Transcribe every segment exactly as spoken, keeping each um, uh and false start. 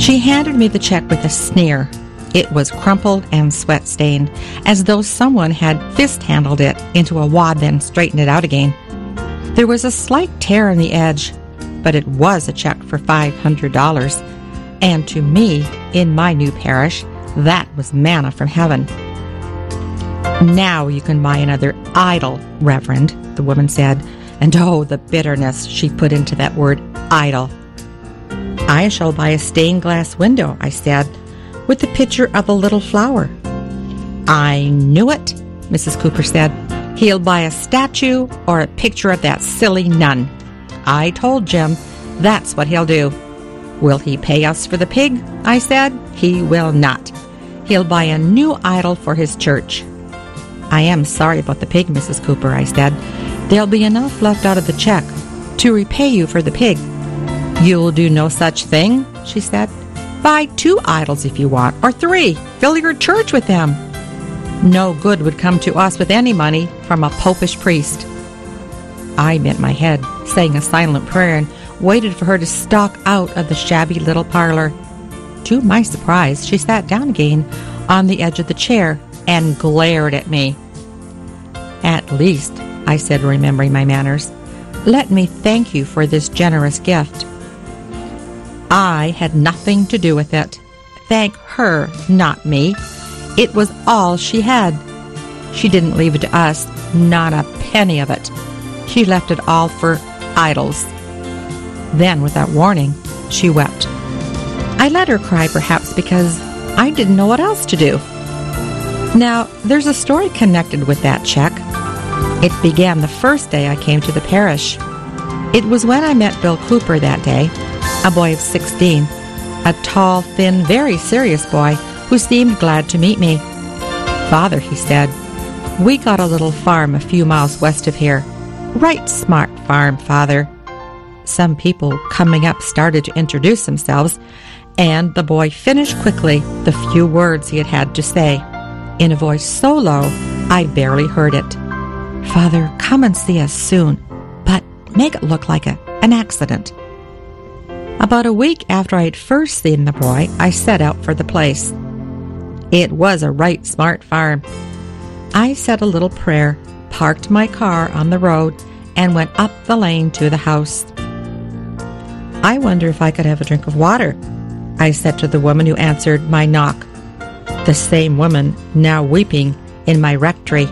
She handed me the check with a sneer. It was crumpled and sweat-stained, as though someone had fist-handled it into a wad, then straightened it out again. There was a slight tear in the edge, but it was a check for five hundred dollars, and to me, in my new parish, that was manna from heaven. "Now you can buy another idol, Reverend," the woman said, and oh, the bitterness she put into that word, idol. "I shall buy a stained glass window," I said, "with the picture of a little flower." "I knew it," Missus Cooper said. "He'll buy a statue or a picture of that silly nun. I told Jim that's what he'll do." "Will he pay us for the pig?" I said. "He will not. He'll buy a new idol for his church." "I am sorry about the pig, Missus Cooper," I said. "There'll be enough left out of the check to repay you for the pig." "You'll do no such thing," she said. "Buy two idols if you want, or three. Fill your church with them." No good would come to us with any money from a popish priest. I bent my head, saying a silent prayer, and waited for her to stalk out of the shabby little parlor. To my surprise, she sat down again on the edge of the chair and glared at me. "At least," I said, remembering my manners, "let me thank you for this generous gift." I had nothing to do with it. Thank her, not me. It was all she had. She didn't leave it to us, not a penny of it. She left it all for idols. Then, without warning, she wept. I let her cry, perhaps because I didn't know what else to do. Now, there's a story connected with that check. It began the first day I came to the parish. It was when I met Bill Cooper that day, a boy of sixteen, a tall, thin, very serious boy who seemed glad to meet me. "Father," he said, "we got a little farm a few miles west of here. Right smart farm, Father." Some people coming up started to introduce themselves, and the boy finished quickly the few words he had had to say, in a voice so low I barely heard it. "Father, come and see us soon, but make it look like a, an accident." About a week after I had first seen the boy, I set out for the place. It was a right smart farm. I said a little prayer, parked my car on the road, and went up the lane to the house. "I wonder if I could have a drink of water," I said to the woman who answered my knock, the same woman now weeping in my rectory.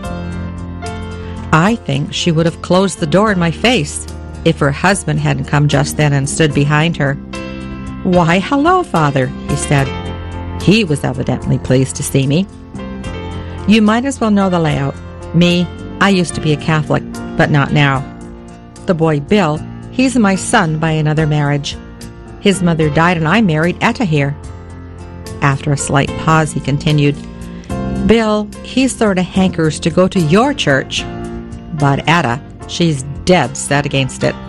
I think she would have closed the door in my face if her husband hadn't come just then and stood behind her. "Why, hello, Father," he said. He was evidently pleased to see me. "You might as well know the layout. Me, I used to be a Catholic, but not now. The boy Bill, he's my son by another marriage. His mother died and I married Etta here." After a slight pause, he continued, "Bill, he sort of hankers to go to your church, but Etta, she's dead set against it."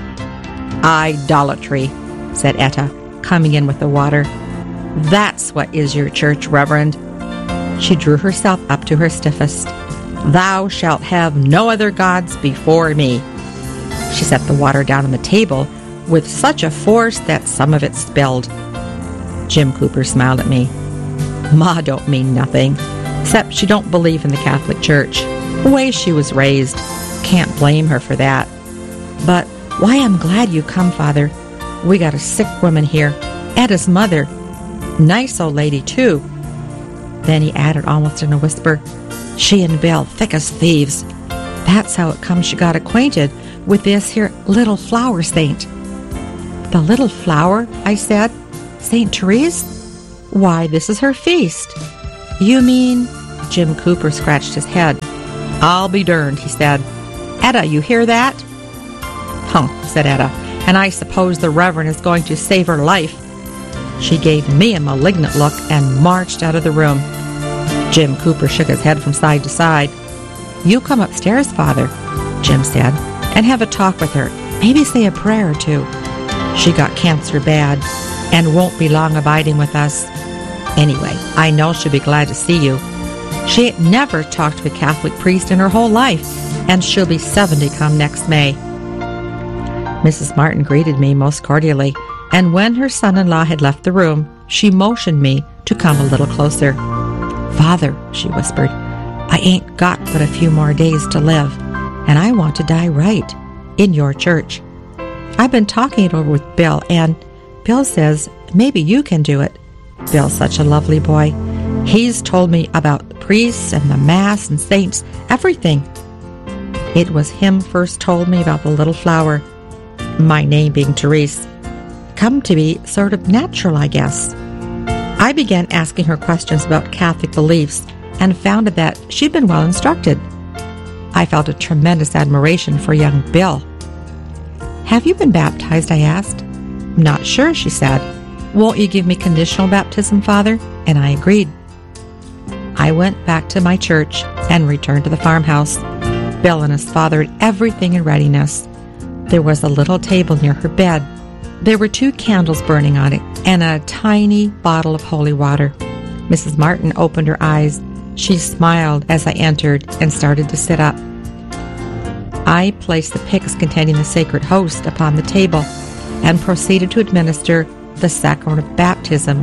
"Idolatry," said Etta, coming in with the water. "That's what is your church, Reverend." She drew herself up to her stiffest. "Thou shalt have no other gods before me." She set the water down on the table with such a force that some of it spilled. Jim Cooper smiled at me. "Ma don't mean nothing, except she don't believe in the Catholic Church. The way she was raised. Can't blame her for that. But why, I'm glad you come, Father. We got a sick woman here. Etta's mother. Nice old lady, too." Then he added almost in a whisper, "She and Bill, thick as thieves. That's how it comes she got acquainted with this here little flower saint." "The little flower?" I said. "Saint Therese? Why, this is her feast." "You mean—" Jim Cooper scratched his head. "I'll be derned," he said. "Etta, you hear that?" "Huh," said Etta, "and I suppose the Reverend is going to save her life." She gave me a malignant look and marched out of the room. Jim Cooper shook his head from side to side. "You come upstairs, Father," Jim said, "and have a talk with her. Maybe say a prayer or two. She got cancer bad and won't be long abiding with us. Anyway, I know she'll be glad to see you. She ain't never talked to a Catholic priest in her whole life, and she'll be seventy come next May." Missus Martin greeted me most cordially, and when her son-in-law had left the room, She motioned me to come a little closer. "Father," she whispered, "I ain't got but a few more days to live, and I want to die right, in your church. I've been talking it over with Bill, and Bill says maybe you can do it. Bill's such a lovely boy. He's told me about the priests and the Mass and saints, everything. It was him first told me about the little flower, my name being Therese. Come to be sort of natural, I guess." I began asking her questions about Catholic beliefs and found that she'd been well instructed. I felt a tremendous admiration for young Bill. "Have you been baptized?" I asked. "Not sure," she said. "Won't you give me conditional baptism, Father?" And I agreed. I went back to my church and returned to the farmhouse. Bill and his father had everything in readiness. There was a little table near her bed. There were two candles burning on it and a tiny bottle of holy water. Missus Martin opened her eyes. She smiled as I entered and started to sit up. I placed the pyx containing the sacred host upon the table and proceeded to administer the sacrament of baptism.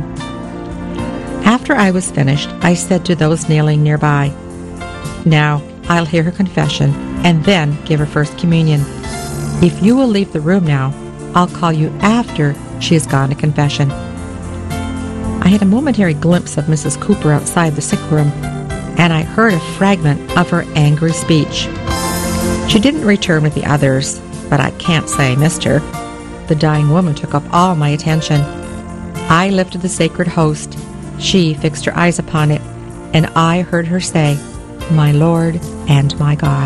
After I was finished, I said to those kneeling nearby, "Now I'll hear her confession and then give her first communion. If you will leave the room now, I'll call you after she has gone to confession." I had a momentary glimpse of Missus Cooper outside the sick room, and I heard a fragment of her angry speech. She didn't return with the others, but I can't say I missed her. The dying woman took up all my attention. I lifted the sacred host. She fixed her eyes upon it, and I heard her say, "My Lord and my God."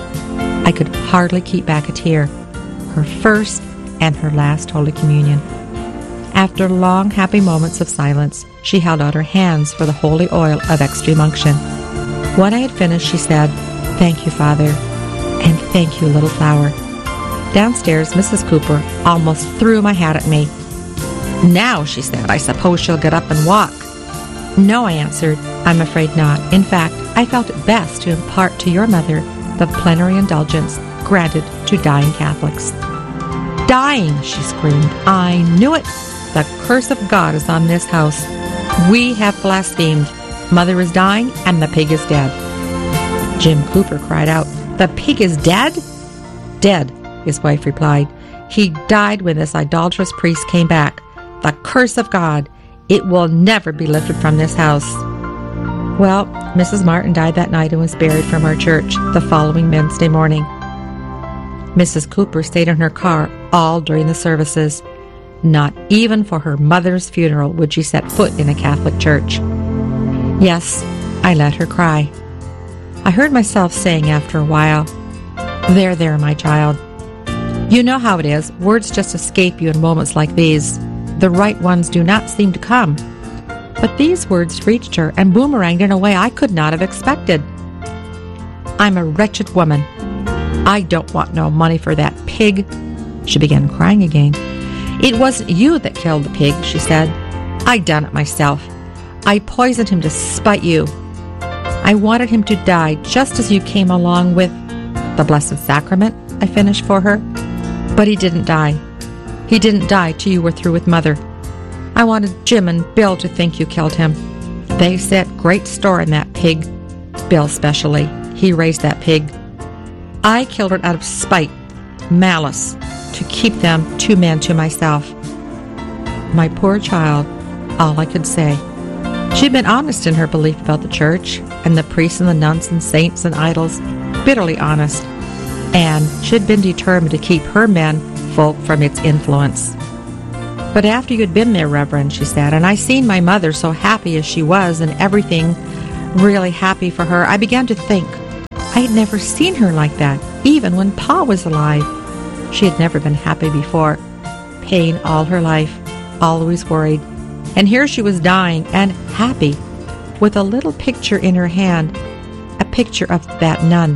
I could hardly keep back a tear. Her first and her last Holy Communion. After long, happy moments of silence, she held out her hands for the holy oil of extreme unction. When I had finished, she said, "Thank you, Father, and thank you, little flower." Downstairs, Missus Cooper almost threw my hat at me. "Now," she said, "I suppose she'll get up and walk." "No," I answered, "I'm afraid not. In fact, I felt it best to impart to your mother the plenary indulgence granted to dying Catholics." "Dying!" she screamed. "I knew it! The curse of God is on this house. We have blasphemed. Mother is dying, and the pig is dead." Jim Cooper cried out, "The pig is dead?" "Dead," his wife replied. "He died when this idolatrous priest came back. The curse of God. It will never be lifted from this house." Well, Missus Martin died that night and was buried from our church the following Wednesday morning. Missus Cooper stayed in her car all during the services. Not even for her mother's funeral would she set foot in a Catholic church. Yes, I let her cry. I heard myself saying after a while, "There, there, my child. You know how it is. Words just escape you in moments like these. The right ones do not seem to come." But these words reached her and boomeranged in a way I could not have expected. "I'm a wretched woman. I don't want no money for that pig." She began crying again. "It wasn't you that killed the pig," she said. "I done it myself. I poisoned him to spite you. I wanted him to die just as you came along with the Blessed Sacrament," I finished for her. "But he didn't die. He didn't die till you were through with Mother. I wanted Jim and Bill to think you killed him. They set great store in that pig. Bill especially. He raised that pig. I killed it out of spite, malice, to keep them two men to myself." My poor child, all I could say. She'd been honest in her belief about the church and the priests and the nuns and saints and idols, bitterly honest, and she'd been determined to keep her men folk from its influence. "But after you'd been there, Reverend," she said, "and I seen my mother so happy as she was and everything really happy for her, I began to think I had never seen her like that, even when Pa was alive. She had never been happy before. Pain all her life, always worried. And here she was dying and happy, with a little picture in her hand, a picture of that nun."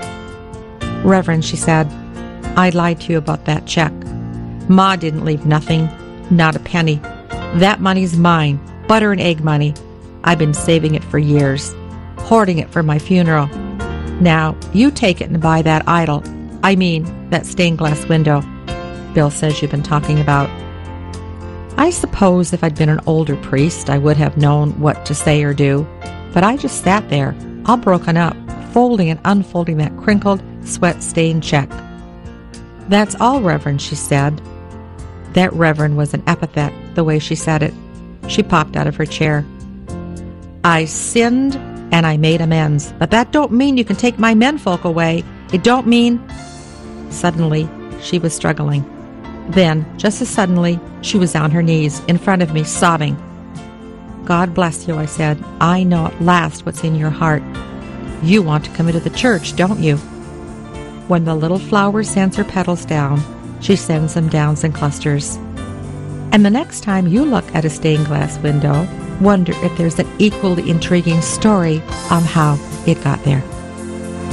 "Reverend," she said, "I lied to you about that check. Ma didn't leave nothing, not a penny. That money's mine, butter and egg money. I've been saving it for years, hoarding it for my funeral. Now, you take it and buy that idol, I mean, that stained glass window Bill says you've been talking about." I suppose if I'd been an older priest, I would have known what to say or do, but I just sat there, all broken up, folding and unfolding that crinkled, sweat-stained check. "That's all, Reverend," she said. That Reverend was an epithet, the way she said it. She popped out of her chair. "I sinned and I made amends, but that don't mean you can take my menfolk away. It don't mean—" Suddenly, she was struggling. Then, just as suddenly, she was on her knees in front of me, sobbing. "God bless you," I said. "I know at last what's in your heart. You want to come into the church, don't you?" When the little flower sends her petals down, she sends them down in clusters. And the next time you look at a stained glass window, wonder if there's an equally intriguing story on how it got there.